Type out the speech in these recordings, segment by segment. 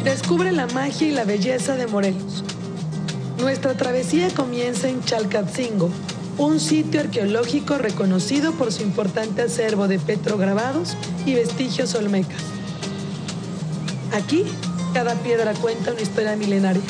Descubre la magia y la belleza de Morelos. Nuestra travesía comienza en Chalcatzingo, un sitio arqueológico reconocido por su importante acervo de petrograbados y vestigios olmecas. Aquí, cada piedra cuenta una historia milenaria.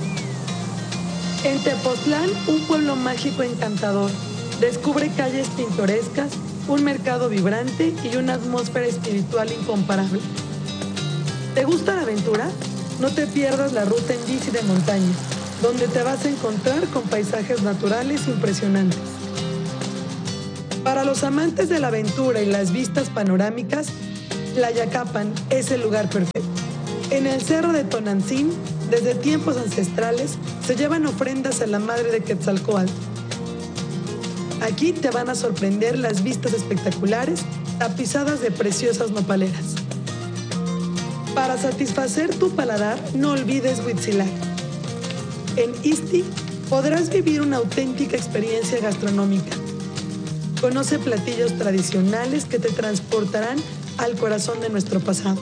En Tepoztlán, un pueblo mágico encantador, descubre calles pintorescas, un mercado vibrante y una atmósfera espiritual incomparable. ¿Te gusta la aventura? No te pierdas la ruta en bici de montaña, donde te vas a encontrar con paisajes naturales impresionantes. Para los amantes de la aventura y las vistas panorámicas, Tlayacapan es el lugar perfecto. En el cerro de Tonantzin, desde tiempos ancestrales, se llevan ofrendas a la madre de Quetzalcóatl. Aquí te van a sorprender las vistas espectaculares, tapizadas de preciosas nopaleras. Para satisfacer tu paladar, no olvides Huitzilac. En Ixtic podrás vivir una auténtica experiencia gastronómica. Conoce platillos tradicionales que te transportarán al corazón de nuestro pasado.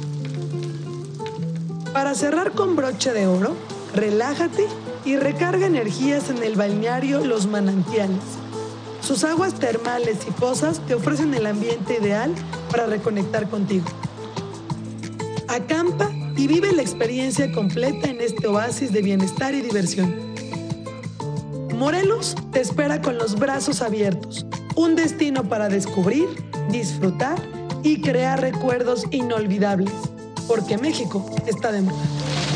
Para cerrar con broche de oro, relájate y recarga energías en el balneario Los Manantiales. Sus aguas termales y pozas te ofrecen el ambiente ideal para reconectar contigo. Acampa y vive la experiencia completa en este oasis de bienestar y diversión. Morelos te espera con los brazos abiertos, un destino para descubrir, disfrutar y crear recuerdos inolvidables, porque México está de moda.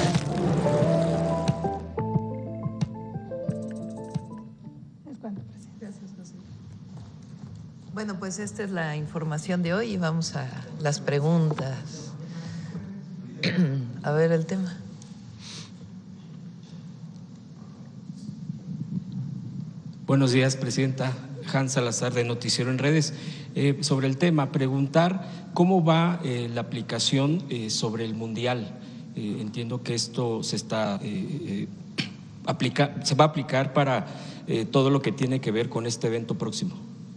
Bueno, pues esta es la información de hoy y vamos a las preguntas. A ver el tema. Buenos días, presidenta. Hans Salazar, de Noticiero en Redes. Sobre el tema, preguntar cómo va la aplicación sobre el Mundial. Entiendo que esto se va a aplicar para todo lo que tiene que ver con este evento próximo.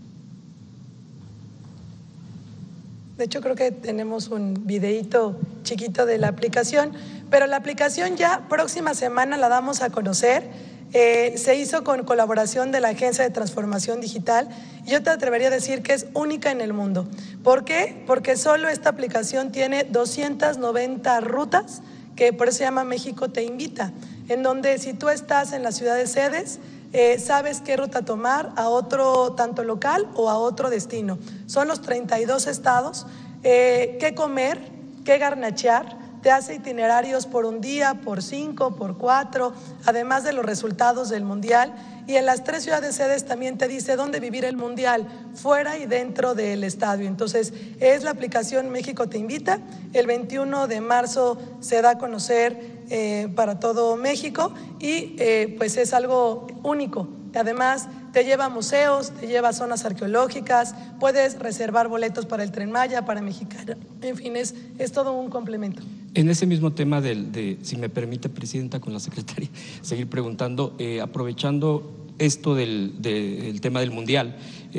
De hecho, creo que tenemos un videíto chiquito de la aplicación, pero la aplicación ya próxima semana la damos a conocer. Se hizo con colaboración de la Agencia de Transformación Digital y yo te atrevería a decir que es única en el mundo. ¿Por qué? Porque solo esta aplicación tiene 290 rutas, que por eso se llama México Te Invita, en donde si tú estás en la ciudad de sedes, sabes qué ruta tomar a otro tanto local o a otro destino. Son los 32 estados, qué comer, qué garnachear. Te hace itinerarios por un día, por 5, por 4, además de los resultados del Mundial. Y en las 3 ciudades sedes también te dice dónde vivir el Mundial, fuera y dentro del estadio. Entonces, es la aplicación México Te Invita. El 21 de marzo se da a conocer para todo México y pues es algo único. Además, te lleva a museos, te lleva a zonas arqueológicas, puedes reservar boletos para el Tren Maya, para Mexicana, en fin, es todo un complemento. En ese mismo tema si me permite, presidenta, con la secretaria, seguir preguntando, aprovechando esto del tema del Mundial,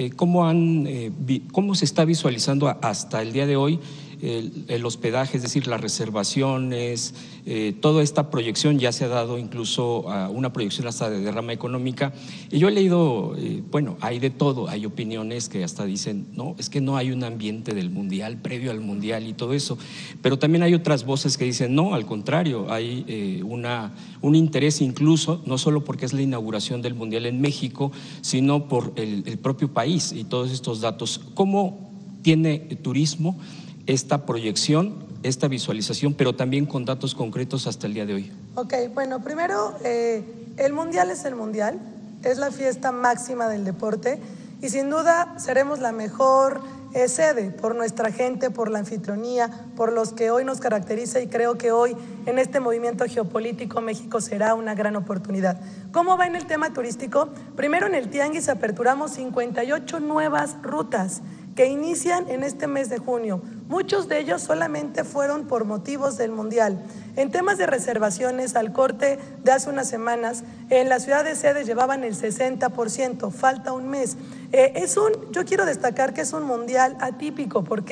¿cómo se está visualizando hasta el día de hoy el hospedaje, es decir, las reservaciones, toda esta proyección? Ya se ha dado incluso una proyección hasta de derrama económica, y yo he leído, bueno, hay de todo, hay opiniones que hasta dicen, no, es que no hay un ambiente del Mundial, previo al Mundial y todo eso, pero también hay otras voces que dicen, no, al contrario, hay un interés incluso, no solo porque es la inauguración del Mundial en México, sino por el propio país y todos estos datos. ¿Cómo tiene turismo esta proyección, esta visualización, pero también con datos concretos hasta el día de hoy? Ok, bueno, primero, el Mundial es el Mundial, es la fiesta máxima del deporte y sin duda seremos la mejor sede por nuestra gente, por la anfitrionía, por los que hoy nos caracteriza, y creo que hoy en este movimiento geopolítico México será una gran oportunidad. ¿Cómo va en el tema turístico? Primero, en el Tianguis aperturamos 58 nuevas rutas que inician en este mes de junio. Muchos de ellos solamente fueron por motivos del Mundial. En temas de reservaciones, al corte de hace unas semanas, en la ciudad de sedes llevaban el 60%, falta un mes. Yo quiero destacar que es un Mundial atípico porque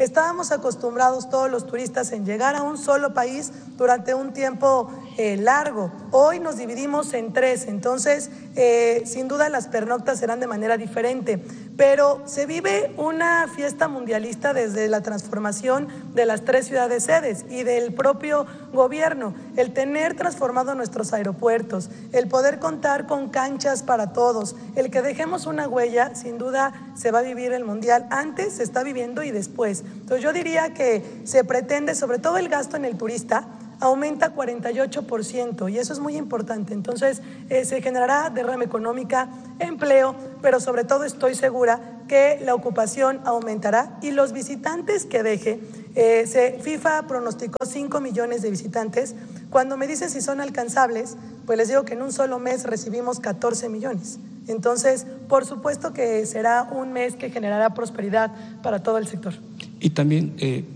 Estábamos acostumbrados todos los turistas en llegar a un solo país durante un tiempo largo. Hoy nos dividimos en 3, entonces sin duda las pernoctas serán de manera diferente, pero se vive una fiesta mundialista desde la transformación de las 3 ciudades sedes y del propio gobierno, el tener transformado nuestros aeropuertos, el poder contar con canchas para todos, el que dejemos una huella. Sin duda se va a vivir el mundial antes, se está viviendo y después. Entonces yo diría que se pretende, sobre todo el gasto en el turista, aumenta 48% y eso es muy importante. Entonces se generará derrama económica, empleo, pero sobre todo estoy segura que la ocupación aumentará y los visitantes que deje, FIFA pronosticó 5 millones de visitantes. Cuando me dicen si son alcanzables, pues les digo que en un solo mes recibimos 14 millones. Entonces, por supuesto que será un mes que generará prosperidad para todo el sector. Y también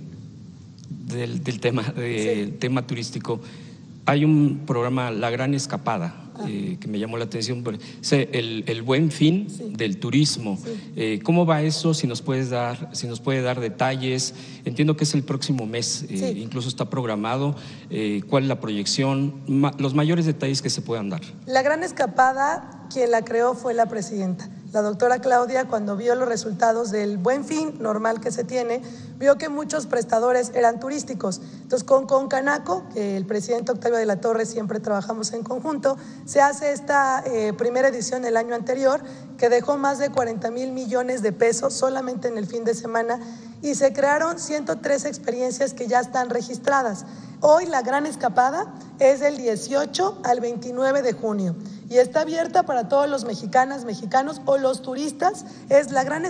del tema turístico, hay un programa, La Gran Escapada, que me llamó la atención, el buen fin del turismo. Sí. ¿Cómo va eso? Si nos puede dar detalles. Entiendo que es el próximo mes, incluso está programado. ¿Cuál es la proyección? Los mayores detalles que se puedan dar. La Gran Escapada, quien la creó fue la presidenta. La doctora Claudia, cuando vio los resultados del buen fin normal que se tiene, vio que muchos prestadores eran turísticos. Entonces, con Canaco, que el presidente Octavio de la Torre siempre trabajamos en conjunto, se hace esta primera edición el año anterior, que dejó más de 40,000 millones de pesos solamente en el fin de semana, y se crearon 103 experiencias que ya están registradas. Hoy la Gran Escapada es del 18 al 29 de junio y está abierta para todos los mexicanos o los turistas. Es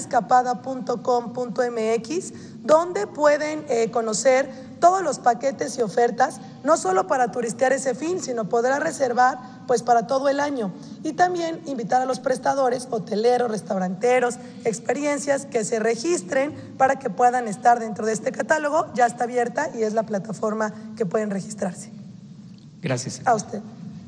lagranescapada.com.mx, donde pueden conocer todos los paquetes y ofertas, no solo para turistear ese fin, sino podrá reservar pues para todo el año. Y también invitar a los prestadores, hoteleros, restauranteros, experiencias, que se registren para que puedan estar dentro de este catálogo. Ya está abierta y es la plataforma que pueden registrarse. Gracias. A usted.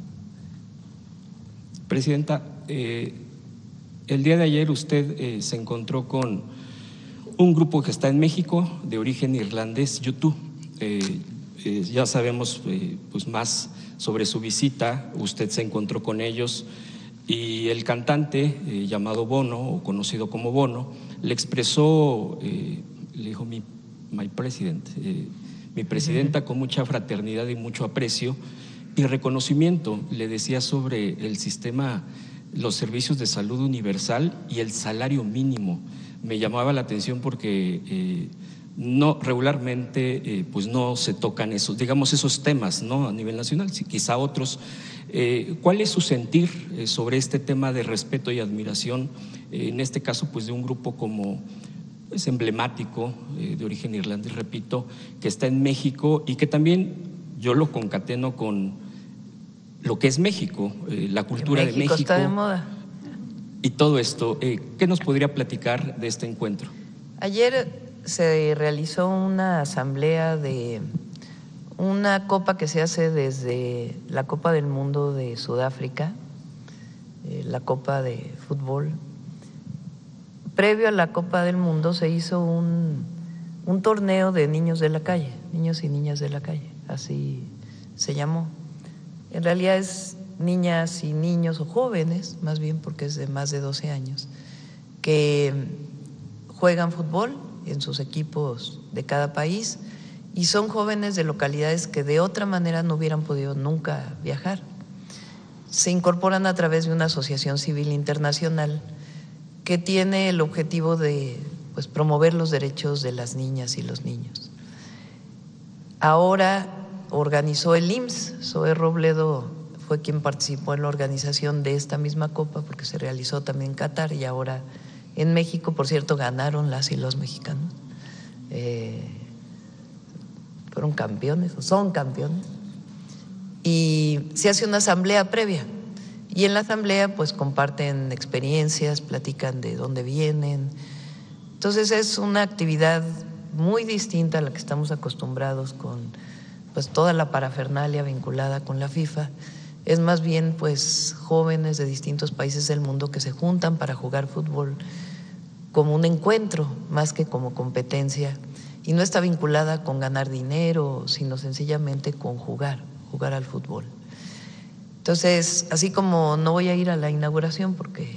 Presidenta, el día de ayer usted se encontró con un grupo que está en México de origen irlandés, U2. Ya sabemos pues más sobre su visita. Usted se encontró con ellos y el cantante llamado Bono, o conocido como Bono, le expresó, le dijo my president, mi presidenta, con mucha fraternidad y mucho aprecio y reconocimiento. Le decía sobre el sistema, los servicios de salud universal y el salario mínimo. Me llamaba la atención porque no regularmente pues no se tocan esos temas, ¿no? A nivel nacional, quizá otros. ¿Cuál es su sentir sobre este tema de respeto y admiración, en este caso pues de un grupo como es emblemático, de origen irlandés, repito, que está en México y que también yo lo concateno con lo que es México, la cultura de México está de moda. Y todo esto, ¿qué nos podría platicar de este encuentro? Ayer se realizó una asamblea de una copa que se hace desde la Copa del Mundo de Sudáfrica, la Copa de Fútbol. Previo a la Copa del Mundo se hizo un torneo de niños de la calle, niños y niñas de la calle, así se llamó. En realidad es niñas y niños o jóvenes, más bien porque es de más de 12 años, que juegan fútbol en sus equipos de cada país y son jóvenes de localidades que de otra manera no hubieran podido nunca viajar. Se incorporan a través de una asociación civil internacional que tiene el objetivo de pues, promover los derechos de las niñas y los niños. Ahora organizó el IMSS, Zoé Robledo fue quien participó en la organización de esta misma copa porque se realizó también en Qatar y ahora en México. Por cierto, ganaron las y los mexicanos, fueron campeones o son campeones, y se hace una asamblea previa y en la asamblea pues comparten experiencias, platican de dónde vienen. Entonces es una actividad muy distinta a la que estamos acostumbrados con pues toda la parafernalia vinculada con la FIFA. Es más bien pues jóvenes de distintos países del mundo que se juntan para jugar fútbol como un encuentro más que como competencia y no está vinculada con ganar dinero, sino sencillamente con jugar al fútbol. Entonces, así como no voy a ir a la inauguración porque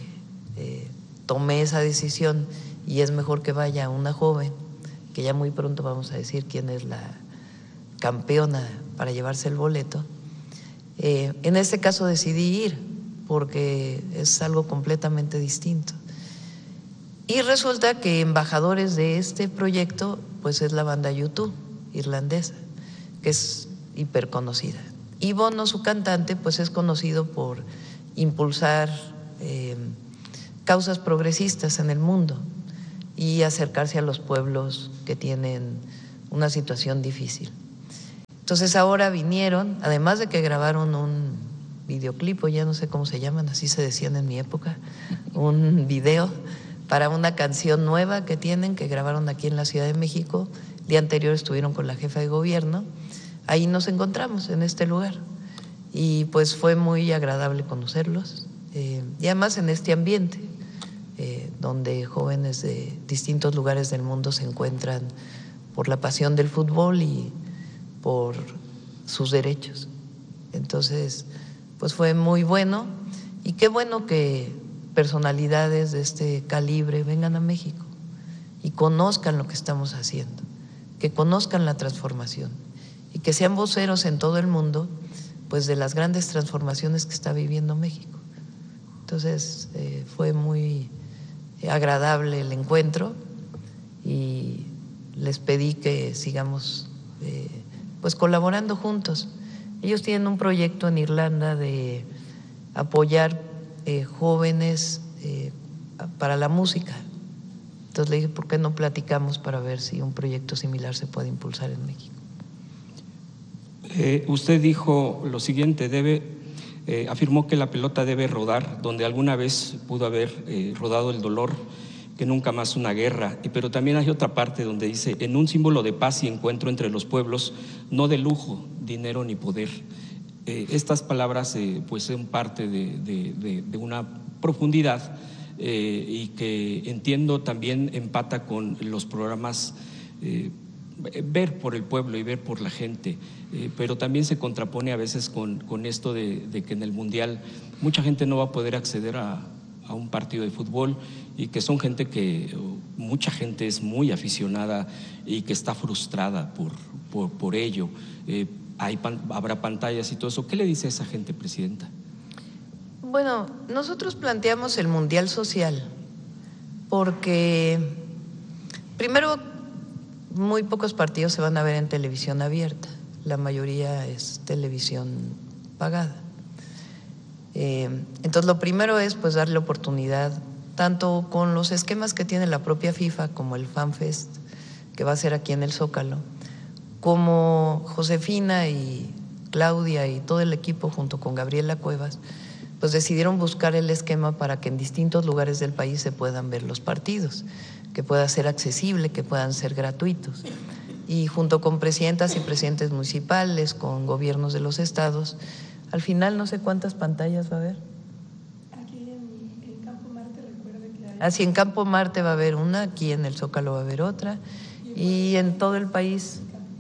tomé esa decisión y es mejor que vaya una joven, que ya muy pronto vamos a decir quién es la campeona para llevarse el boleto, en este caso decidí ir porque es algo completamente distinto. Y resulta que embajadores de este proyecto pues es la banda U2 irlandesa, que es hiperconocida. Y Bono, su cantante, pues es conocido por impulsar causas progresistas en el mundo y acercarse a los pueblos que tienen una situación difícil. Entonces ahora vinieron, además de que grabaron un videoclip, o ya no sé cómo se llaman, así se decían en mi época, un video para una canción nueva que tienen, que grabaron aquí en la Ciudad de México. El día anterior estuvieron con la jefa de gobierno, ahí nos encontramos en este lugar y pues fue muy agradable conocerlos y además en este ambiente donde jóvenes de distintos lugares del mundo se encuentran por la pasión del fútbol y por sus derechos. Entonces, pues fue muy bueno y qué bueno que personalidades de este calibre vengan a México y conozcan lo que estamos haciendo, que conozcan la transformación y que sean voceros en todo el mundo pues de las grandes transformaciones que está viviendo México. Entonces fue muy agradable el encuentro y les pedí que sigamos pues colaborando juntos. Ellos tienen un proyecto en Irlanda de apoyar jóvenes para la música. Entonces le dije, ¿por qué no platicamos para ver si un proyecto similar se puede impulsar en México? Usted dijo lo siguiente, afirmó que la pelota debe rodar donde alguna vez pudo haber rodado el dolor, que nunca más una guerra, pero también hay otra parte donde dice, en un símbolo de paz y encuentro entre los pueblos, no de lujo, dinero ni poder. Estas palabras pues son parte de una profundidad y que entiendo también empata con los programas ver por el pueblo y ver por la gente, pero también se contrapone a veces con esto de que en el Mundial mucha gente no va a poder acceder a un partido de fútbol y que son gente mucha gente es muy aficionada y que está frustrada por ello. Habrá pantallas y todo eso. ¿Qué le dice a esa gente, Presidenta? Bueno, nosotros planteamos el Mundial Social porque primero muy pocos partidos se van a ver en televisión abierta, la mayoría es televisión pagada. Entonces lo primero es pues darle oportunidad tanto con los esquemas que tiene la propia FIFA como el FanFest que va a ser aquí en el Zócalo, como Josefina y Claudia y todo el equipo junto con Gabriela Cuevas pues decidieron buscar el esquema para que en distintos lugares del país se puedan ver los partidos, que pueda ser accesible, que puedan ser gratuitos. Y junto con presidentas y presidentes municipales, con gobiernos de los estados, al final no sé cuántas pantallas va a haber. Aquí en Campo Marte, recuerde que hay… Así en Campo Marte va a haber una, aquí en el Zócalo va a haber otra, y en todo el país.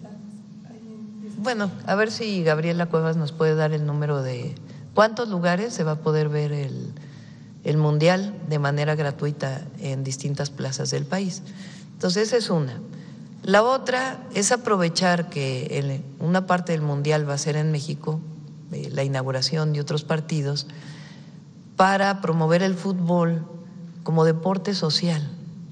Bueno, a ver si Gabriela Cuevas nos puede dar el número de cuántos lugares se va a poder ver el Mundial de manera gratuita en distintas plazas del país. Entonces esa es una. La otra es aprovechar que una parte del Mundial va a ser en México, la inauguración de otros partidos, para promover el fútbol como deporte social.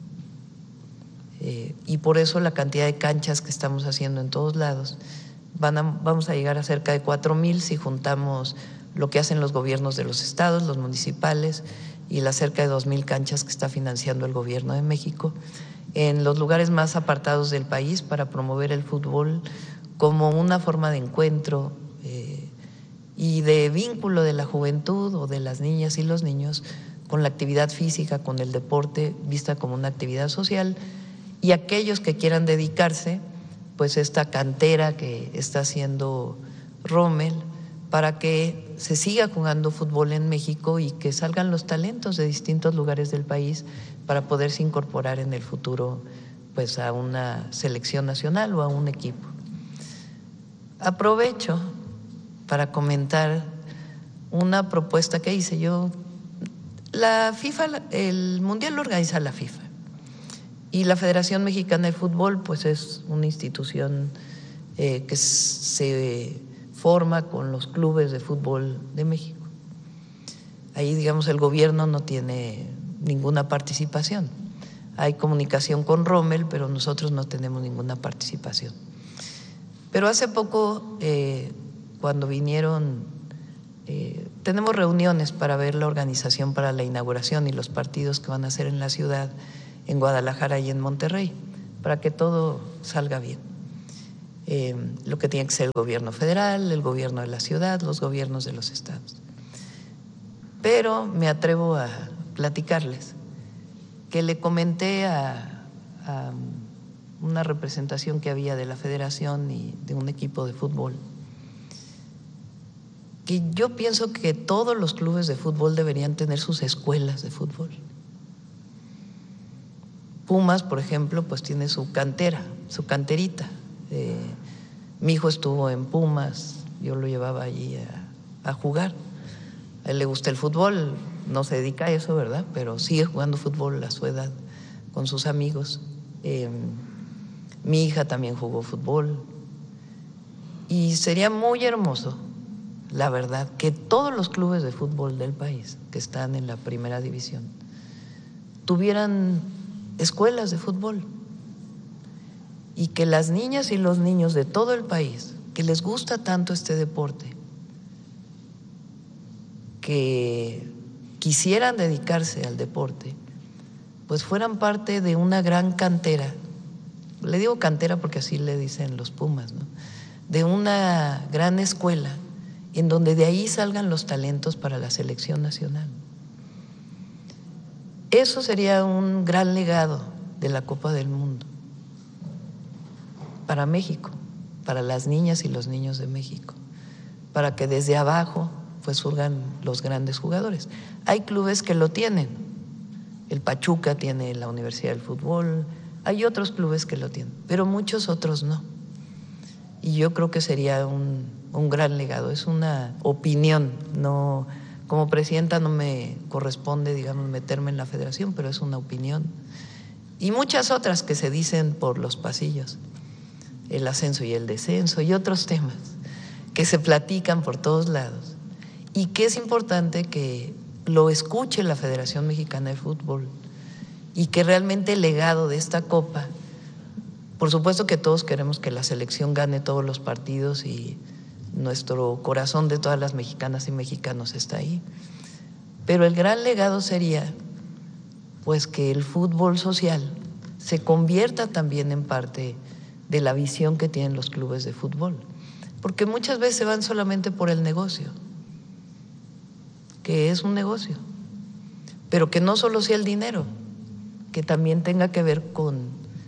Y por eso la cantidad de canchas que estamos haciendo en todos lados, vamos a llegar a cerca de 4,000 si juntamos lo que hacen los gobiernos de los estados, los municipales y las cerca de 2,000 canchas que está financiando el gobierno de México en los lugares más apartados del país para promover el fútbol como una forma de encuentro y de vínculo de la juventud o de las niñas y los niños con la actividad física, con el deporte, vista como una actividad social, y aquellos que quieran dedicarse, pues esta cantera que está haciendo Rommel para que se siga jugando fútbol en México y que salgan los talentos de distintos lugares del país para poderse incorporar en el futuro pues a una selección nacional o a un equipo. Aprovecho para comentar una propuesta que hice yo. La FIFA, el Mundial lo organiza la FIFA y la Federación Mexicana de Fútbol pues es una institución que se forma con los clubes de fútbol de México. Ahí, digamos, el gobierno no tiene ninguna participación. Hay comunicación con Rommel, pero nosotros no tenemos ninguna participación. Pero hace poco, cuando vinieron, tenemos reuniones para ver la organización para la inauguración y los partidos que van a hacer en la ciudad, en Guadalajara y en Monterrey, para que todo salga bien. Lo que tiene que ser el gobierno federal, el gobierno de la ciudad, los gobiernos de los estados. Pero me atrevo a platicarles que le comenté a una representación que había de la federación y de un equipo de fútbol, que yo pienso que todos los clubes de fútbol deberían tener sus escuelas de fútbol. Pumas, por ejemplo, pues tiene su cantera, su canterita. Mi hijo estuvo en Pumas, yo lo llevaba allí a jugar. A él le gusta el fútbol, no se dedica a eso, ¿verdad? Pero sigue jugando fútbol a su edad con sus amigos. Mi hija también jugó fútbol. Y sería muy hermoso, la verdad, que todos los clubes de fútbol del país que están en la primera división tuvieran escuelas de fútbol y que las niñas y los niños de todo el país que les gusta tanto este deporte, que quisieran dedicarse al deporte, pues fueran parte de una gran cantera. Le digo cantera porque así le dicen los Pumas, ¿no? De una gran escuela en donde de ahí salgan los talentos para la selección nacional. Eso sería un gran legado de la Copa del Mundo para México, para las niñas y los niños de México, para que desde abajo pues surjan los grandes jugadores. Hay clubes que lo tienen. El Pachuca tiene la Universidad del Fútbol, hay otros clubes que lo tienen, pero muchos otros no. Y yo creo que sería un gran legado. Es una opinión, no, como presidenta no me corresponde, digamos, meterme en la federación, pero es una opinión. Y muchas otras que se dicen por los pasillos, el ascenso y el descenso y otros temas que se platican por todos lados y que es importante que lo escuche la Federación Mexicana de Fútbol y que realmente el legado de esta Copa, por supuesto que todos queremos que la selección gane todos los partidos y nuestro corazón de todas las mexicanas y mexicanos está ahí, pero el gran legado sería pues que el fútbol social se convierta también en parte de la visión que tienen los clubes de fútbol, porque muchas veces se van solamente por el negocio, que es un negocio, pero que no solo sea el dinero, que también tenga que ver con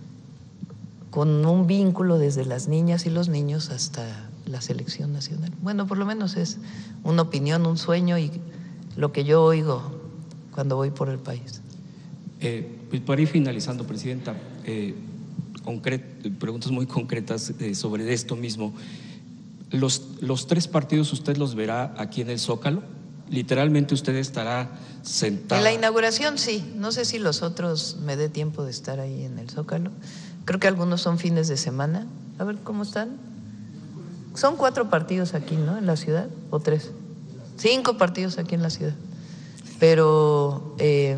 un vínculo desde las niñas y los niños hasta la selección nacional. Bueno, por lo menos es una opinión, un sueño y lo que yo oigo cuando voy por el país. Pues para ir finalizando, Presidenta, preguntas muy concretas sobre esto mismo. ¿Los 3 partidos usted los verá aquí en el Zócalo? Literalmente usted estará sentado. En la inauguración sí, no sé si los otros me dé tiempo de estar ahí en el Zócalo. Creo que algunos son fines de semana. A ver cómo están. Son 4 partidos aquí, ¿no? En la ciudad, ¿o 3? 5 partidos aquí en la ciudad. Pero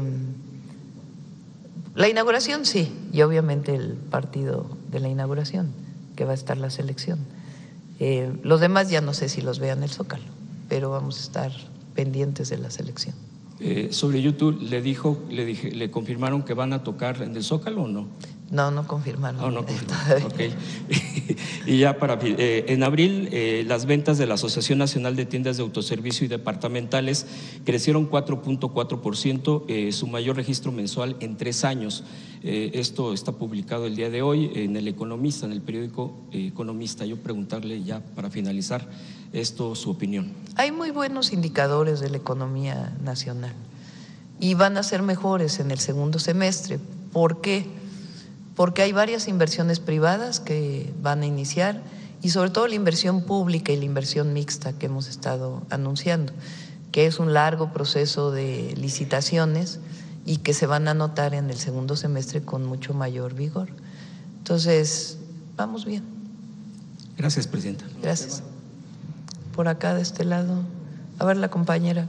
la inauguración sí, y obviamente el partido de la inauguración, que va a estar la selección. Los demás ya no sé si los vean en el Zócalo, pero vamos a estar pendientes de la selección. Sobre YouTube, ¿le confirmaron que van a tocar en el Zócalo o no? No confirmaron. No confirmaron. Okay. Y ya en abril las ventas de la Asociación Nacional de Tiendas de Autoservicio y Departamentales crecieron 4.4%, su mayor registro mensual en 3 años. Esto está publicado el día de hoy en El Economista, en el periódico Economista. Yo preguntarle ya para finalizar esto su opinión. Hay muy buenos indicadores de la economía nacional y van a ser mejores en el segundo semestre. ¿Por qué? porque hay varias inversiones privadas que van a iniciar y sobre todo la inversión pública y la inversión mixta que hemos estado anunciando, que es un largo proceso de licitaciones y que se van a anotar en el segundo semestre con mucho mayor vigor. Entonces, vamos bien. Gracias, presidenta. Gracias. Por acá, de este lado. A ver, la compañera.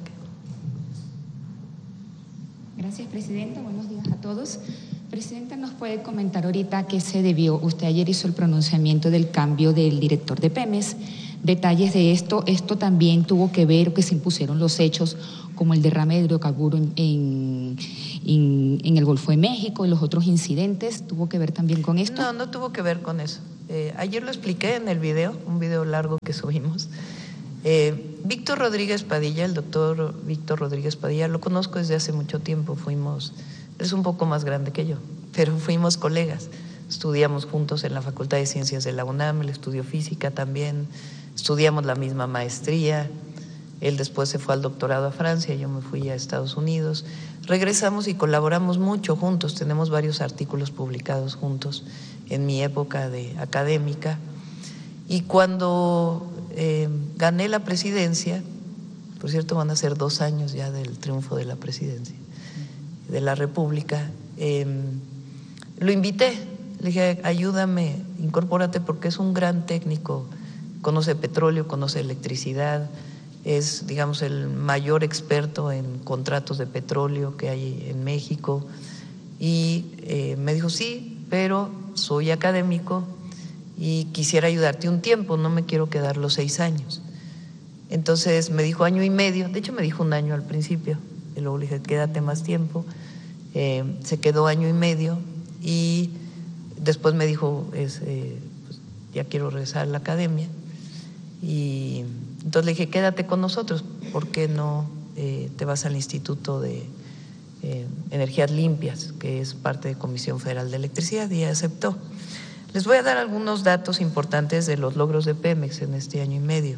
Gracias, presidenta. Buenos días a todos. Presidenta, ¿nos puede comentar ahorita a qué se debió? Usted ayer hizo el pronunciamiento del cambio del director de Pemex. Detalles de esto. Esto también tuvo que ver que se impusieron los hechos como el derrame de hidrocarburo en el Golfo de México y los otros incidentes. ¿Tuvo que ver también con esto? No, no tuvo que ver con eso. Ayer lo expliqué en el video, un video largo que subimos. Víctor Rodríguez Padilla, el doctor Víctor Rodríguez Padilla, lo conozco desde hace mucho tiempo, es un poco más grande que yo, pero fuimos colegas, estudiamos juntos en la Facultad de Ciencias de la UNAM, él estudió física también, estudiamos la misma maestría, él después se fue al doctorado a Francia, yo me fui a Estados Unidos, regresamos y colaboramos mucho juntos, tenemos varios artículos publicados juntos en mi época de académica, y cuando gané la presidencia, por cierto van a ser 2 años ya del triunfo de la presidencia de la República, lo invité, le dije ayúdame, incorpórate porque es un gran técnico, conoce petróleo, conoce electricidad, es digamos el mayor experto en contratos de petróleo que hay en México y me dijo sí, pero soy académico y quisiera ayudarte un tiempo, no me quiero quedar los 6 años. Entonces me dijo 1 año y medio, de hecho me dijo 1 año al principio, y luego le dije quédate más tiempo, se quedó 1 año y medio y después me dijo pues, ya quiero regresar a la academia y entonces le dije quédate con nosotros, ¿por qué no te vas al Instituto de Energías Limpias, que es parte de Comisión Federal de Electricidad? Y aceptó. Les voy a dar algunos datos importantes de los logros de Pemex en este 1 año y medio.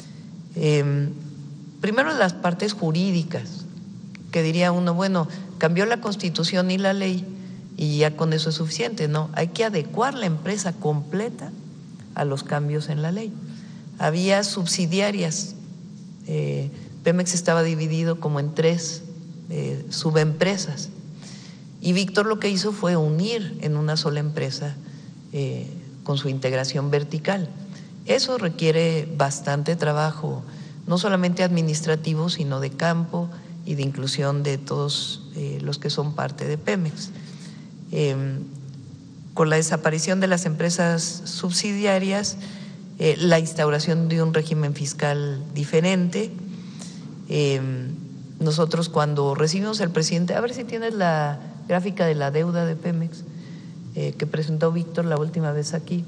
Primero las partes jurídicas, que diría uno, bueno, cambió la Constitución y la ley y ya con eso es suficiente. No, hay que adecuar la empresa completa a los cambios en la ley. Había subsidiarias, Pemex estaba dividido como en 3 subempresas y Víctor lo que hizo fue unir en una sola empresa con su integración vertical. Eso requiere bastante trabajo, no solamente administrativo, sino de campo y de inclusión de todos los que son parte de Pemex. Con la desaparición de las empresas subsidiarias, la instauración de un régimen fiscal diferente. Nosotros cuando recibimos al presidente, a ver si tienes la gráfica de la deuda de Pemex, que presentó Víctor la última vez aquí,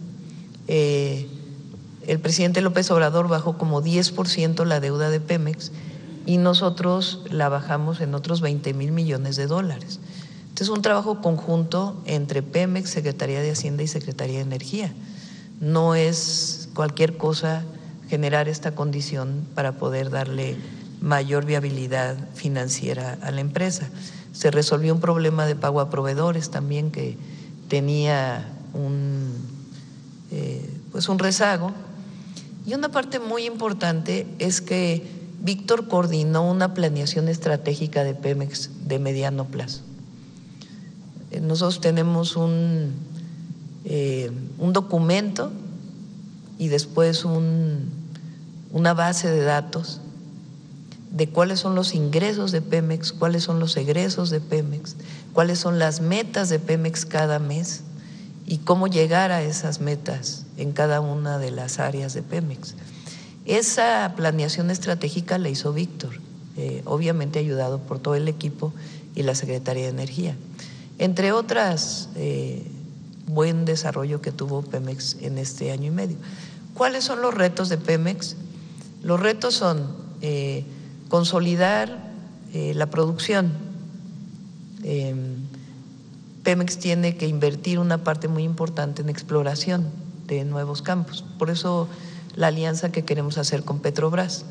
el presidente López Obrador bajó como 10% la deuda de Pemex y nosotros la bajamos en otros 20,000 millones de dólares. Este es un trabajo conjunto entre Pemex, Secretaría de Hacienda y Secretaría de Energía. No es cualquier cosa generar esta condición para poder darle mayor viabilidad financiera a la empresa. Se resolvió un problema de pago a proveedores también que tenía un rezago. Y una parte muy importante es que Víctor coordinó una planeación estratégica de Pemex de mediano plazo. Nosotros tenemos un documento y después una base de datos de cuáles son los ingresos de Pemex, cuáles son los egresos de Pemex, cuáles son las metas de Pemex cada mes y cómo llegar a esas metas en cada una de las áreas de Pemex. Esa planeación estratégica la hizo Víctor, obviamente ayudado por todo el equipo y la Secretaría de Energía. Entre otras, buen desarrollo que tuvo Pemex en este 1 año y medio. ¿Cuáles son los retos de Pemex? Los retos son consolidar la producción. Pemex tiene que invertir una parte muy importante en exploración de nuevos campos. Por eso la alianza que queremos hacer con Petrobras.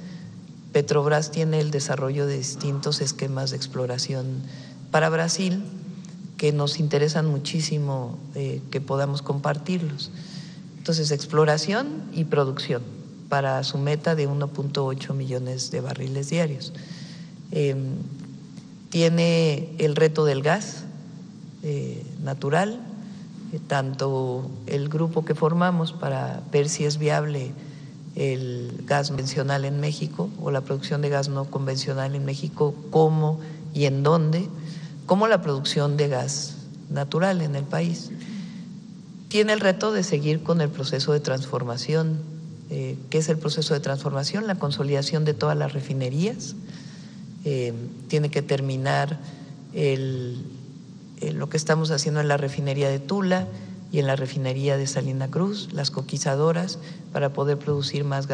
Petrobras tiene el desarrollo de distintos esquemas de exploración para Brasil que nos interesan muchísimo que podamos compartirlos. Entonces, exploración y producción para su meta de 1.8 millones de barriles diarios. Tiene el reto del gas natural, tanto el grupo que formamos para ver si es viable el gas convencional en México o la producción de gas no convencional en México, cómo y en dónde, como la producción de gas natural en el país. Tiene el reto de seguir con el proceso de transformación. ¿Qué es el proceso de transformación? La consolidación de todas las refinerías. Tiene que terminar lo que estamos haciendo en la refinería de Tula y en la refinería de Salina Cruz, las coquizadoras, para poder producir más gas